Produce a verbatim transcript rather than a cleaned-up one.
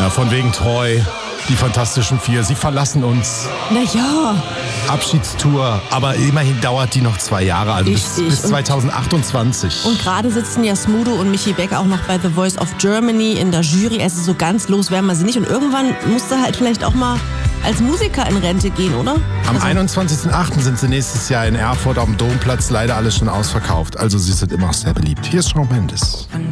Ja, von wegen treu. Die Fantastischen Vier, sie verlassen uns. Naja. Abschiedstour, aber immerhin dauert die noch zwei Jahre, also bis, bis zwanzig achtundzwanzig. Und gerade sitzen ja Smudo und Michi Beck auch noch bei The Voice of Germany in der Jury. Also so ganz los werden wir sie nicht. Und irgendwann musste halt vielleicht auch mal als Musiker in Rente gehen, oder? Am also einundzwanzigsten achten sind sie nächstes Jahr in Erfurt auf dem Domplatz, leider alles schon ausverkauft. Also sie sind immer noch sehr beliebt. Hier ist Shawn Mendes.